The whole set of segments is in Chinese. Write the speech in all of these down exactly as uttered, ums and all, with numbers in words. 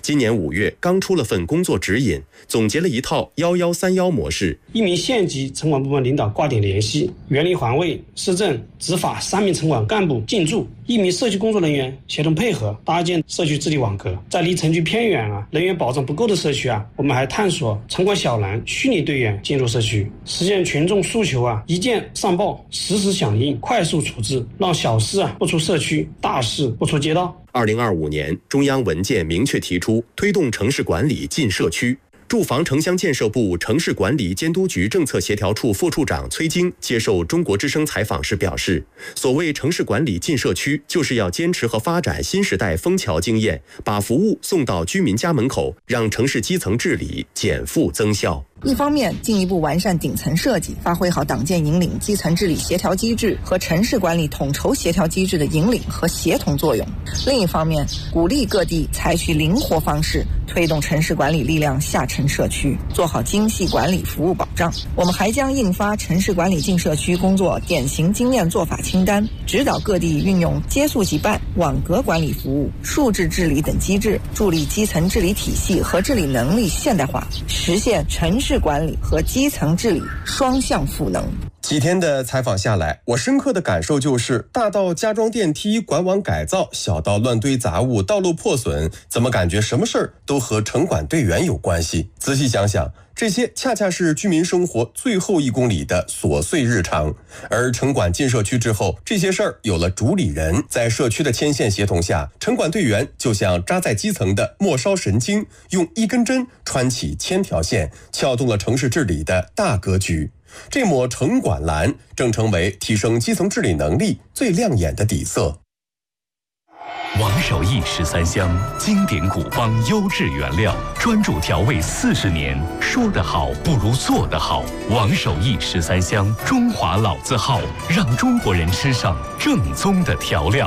今年五月刚出了份工作指引，总结了一套幺幺三幺模式。 一名县级城管部门领导挂点联系，园林环卫、市政、执法三名城管干部进驻，一名社区工作人员协同配合，搭建社区治理网格。在离城区偏远啊、人员保障不够的社区啊，我们还探索城管小蓝虚拟队员进入社区，实现群众诉求啊一键上报、实时响应、快速处置，让小事啊不出社区，大事不出街道。 二零二五年，中央文件明确提出推动城市管理进社区。住房城乡建设部城市管理监督局政策协调处副处长崔晶接受中国之声采访时表示，所谓城市管理进社区，就是要坚持和发展新时代枫桥经验，把服务送到居民家门口，让城市基层治理减负增效。 一方面，进一步完善顶层设计，发挥好党建引领基层治理协调机制和城市管理统筹协调机制的引领和协同作用；另一方面，鼓励各地采取灵活方式，推动城市管理力量下沉社区，做好精细管理服务保障。我们还将印发城市管理进社区工作典型经验做法清单，指导各地运用接速即办、网格管理服务、数字治理等机制，助力基层治理体系和治理能力现代化，实现城市管理和基层治理双向赋能。 几天的采访下来，我深刻的感受就是，大到加装电梯、管网改造，小到乱堆杂物、道路破损，怎么感觉什么事儿都和城管队员有关系？仔细想想，这些恰恰是居民生活最后一公里的琐碎日常。而城管进社区之后，这些事儿有了主理人，在社区的牵线协同下，城管队员就像扎在基层的末梢神经，用一根针穿起千条线，撬动了城市治理的大格局。这抹城管蓝正成为提升基层治理能力最亮眼的底色。 王守义十三香，经典古方优质原料，专注调味四十年，说得好不如做得好。王守义十三香，中华老字号，让中国人吃上正宗的调料。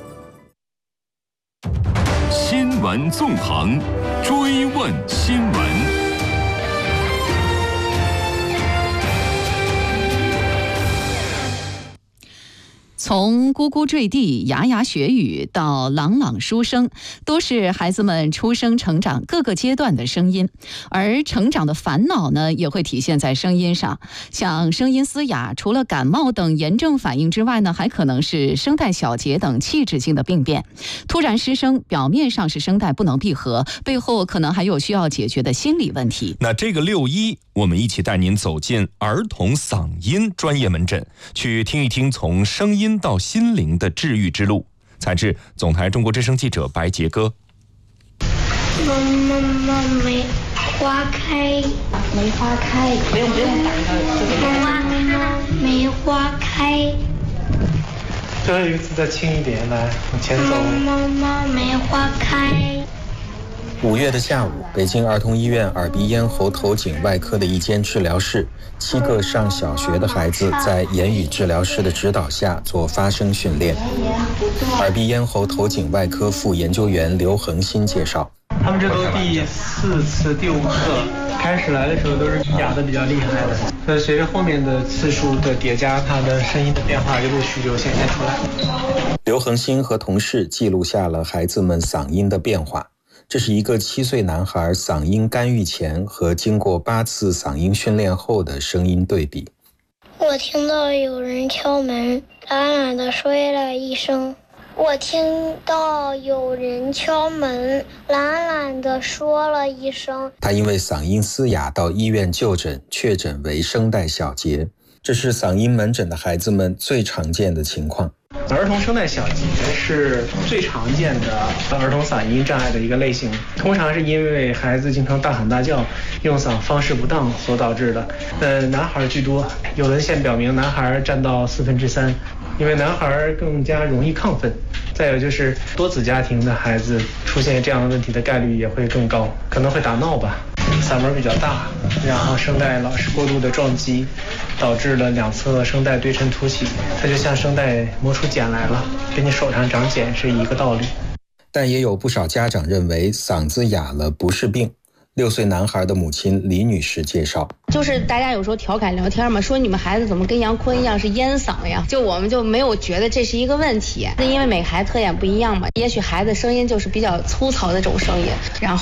新闻纵横，追问新闻。 从咕咕坠地、牙牙学语到朗朗书声，都是孩子们出生成长各个阶段的声音。而成长的烦恼呢，也会体现在声音上。像声音嘶哑，除了感冒等炎症反应之外呢，还可能是声带小结等器质性的病变。突然失声，表面上是声带不能闭合，背后可能还有需要解决的心理问题。 那这个六一，我们一起带您走进儿童嗓音专业门诊，去听一听从声音到心灵的治愈之路。采自总台中国之声记者白杰哥。 妈妈妈梅花开，梅花开，不用不用打的，花开，梅花开。 最后一个字再轻一点，来往前走。 妈妈梅花开。 五月的下午，北京儿童医院耳鼻咽喉头颈外科的一间治疗室，七个上小学的孩子在言语治疗师的指导下做发声训练。耳鼻咽喉头颈外科副研究员刘恒新介绍， 他们这都第四次、第五次，开始来的时候都是哑的比较厉害的，所以随着后面的次数的叠加，他的声音的变化就陆续就显现出来。 刘恒新和同事记录下了孩子们嗓音的变化。这是一个七岁男孩嗓音干预前和经过八次嗓音训练后的声音对比。 我听到有人敲门，懒懒地说了一声。我听到有人敲门，懒懒地说了一声。 他因为嗓音嘶哑到医院就诊，确诊为声带小结。这是嗓音门诊的孩子们最常见的情况。 儿童声带小结是最常见的儿童嗓音障碍的一个类型，通常是因为孩子经常大喊大叫、用嗓方式不当所导致的。呃，男孩居多，有文献表明男孩占到四分之三，因为男孩更加容易亢奋。再有就是多子家庭的孩子出现这样的问题的概率也会更高，可能会打闹吧。嗓门比较大，然后声带老是过度的撞击，导致了两侧声带对称凸起，它就像声带磨出茧来了，跟你手上长茧是一个道理。 但也有不少家长认为嗓子哑了不是病。六岁男孩的母亲李女士介绍， 就是大家有时候调侃聊天嘛，说你们孩子怎么跟杨坤一样是烟嗓呀，就我们就没有觉得这是一个问题，因为每个孩子特点不一样嘛，也许孩子声音就是比较粗糙的这种声音，然后